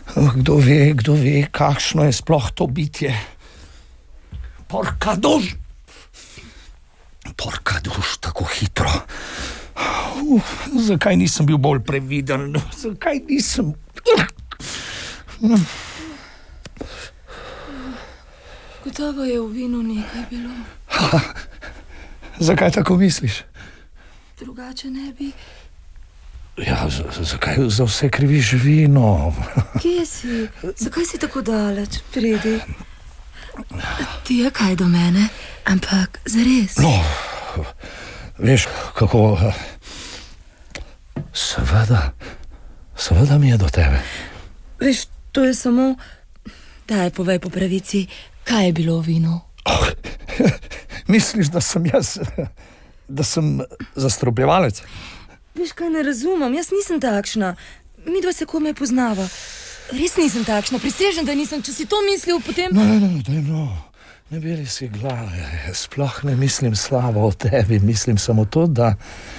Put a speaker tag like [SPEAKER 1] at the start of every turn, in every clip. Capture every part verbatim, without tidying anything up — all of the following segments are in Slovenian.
[SPEAKER 1] Kdo ve, kdo ve, kakšno je sploh to bitje. Porka duš. Porka duš, tako hitro. Uh, zakaj nisem bil bolj previden? Zakaj nisem...
[SPEAKER 2] Gotovo je v vinu nekaj bilo.
[SPEAKER 1] Ha, zakaj tako misliš?
[SPEAKER 2] Drugače ne bi...
[SPEAKER 1] Ja, z, zakaj za vse kriviš vino?
[SPEAKER 2] Kje si? Zakaj si tako daleč? Pridi. Ti je kaj do mene, ampak zares.
[SPEAKER 1] No, veš, kako... Seveda, seveda mi je do tebe.
[SPEAKER 2] Veš, to je samo... Daj, povej po pravici, kaj je bilo v vinu?
[SPEAKER 1] Oh, misliš, da sem jaz... Da sem zastrupljevalec?
[SPEAKER 2] Veš, kaj ne razumem, jaz nisem takšna. Midva se komaj poznava. Res nisem takšna, prisežem, da nisem. Če si to mislil, potem...
[SPEAKER 1] No, no, no, no. Ne bili si glave. Sploh ne mislim slabo o tebi. Mislim samo to, da...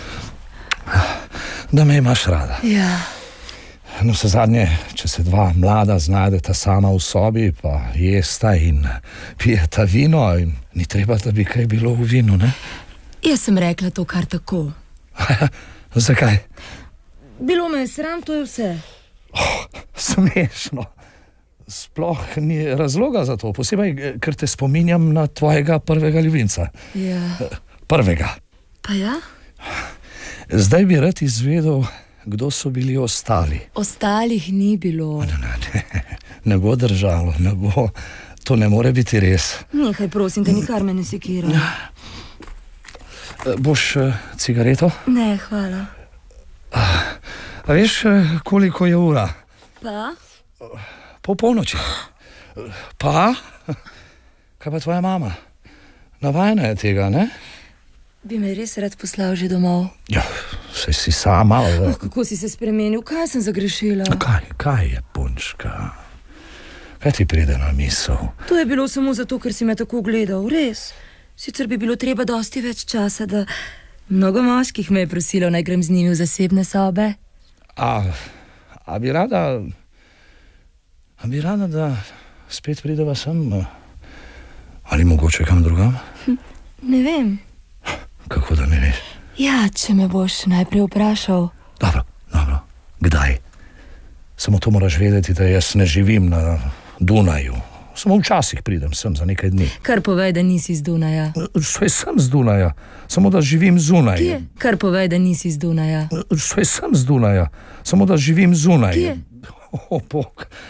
[SPEAKER 1] Da me imaš rada.
[SPEAKER 2] Ja.
[SPEAKER 1] No, vse zadnje, če se dva mlada znajdeta sama v sobi, pa jesta in pijeta vino, in ni treba, da bi kaj bilo v vinu, ne?
[SPEAKER 2] Jaz sem rekla to kar tako.
[SPEAKER 1] Zakaj?
[SPEAKER 2] Bilo me je sram, to je vse.
[SPEAKER 1] Oh, smešno. Sploh ni razloga za to, posebej, ker te spominjam na tvojega prvega ljubimca.
[SPEAKER 2] Ja.
[SPEAKER 1] Prvega.
[SPEAKER 2] Pa ja?
[SPEAKER 1] Zdaj bi rad izvedel, kdo so bili ostali.
[SPEAKER 2] Ostalih ni bilo.
[SPEAKER 1] Ne, ne, ne, ne bo držalo, ne bo. To ne more biti res.
[SPEAKER 2] Nehaj, prosim, da nikar me ne sekira.
[SPEAKER 1] Boš uh, cigareto?
[SPEAKER 2] Ne, hvala.
[SPEAKER 1] A, a veš, koliko je ura?
[SPEAKER 2] Pa?
[SPEAKER 1] Po polnoči. Pa? Kaj pa tvoja mama? Navajena je tega, ne?
[SPEAKER 2] Bi me res rad poslal že domov.
[SPEAKER 1] Ja, saj si sama.
[SPEAKER 2] Oh, kako si se spremenil, kaj sem zagrešila?
[SPEAKER 1] Kaj, kaj je, punčka? Kaj ti pride na misel?
[SPEAKER 2] To je bilo samo zato, ker si me tako gledal, res. Sicer bi bilo treba dosti več časa, da... Mnogo moških me je prosilo, naj grem z njimi v zasebne sobe.
[SPEAKER 1] A, a bi rada... A bi rada, da spet prideva sem? Ali mogoče kam drugam?
[SPEAKER 2] Hm, ne vem.
[SPEAKER 1] Kako da ne veš?
[SPEAKER 2] Ja, če me boš najprej vprašal.
[SPEAKER 1] Dobro, dobro. Kdaj? Samo to moraš vedeti, da jaz ne živim na Dunaju. Samo včasih pridem sem za nekaj dni.
[SPEAKER 2] Kar povej, da nisi z Dunaja.
[SPEAKER 1] Saj sem z Dunaja, samo da živim zunaj.
[SPEAKER 2] Kje? Kar povej, da nisi z Dunaja.
[SPEAKER 1] Saj sem z Dunaja, samo da živim zunaj.
[SPEAKER 2] Kje?
[SPEAKER 1] O, bog.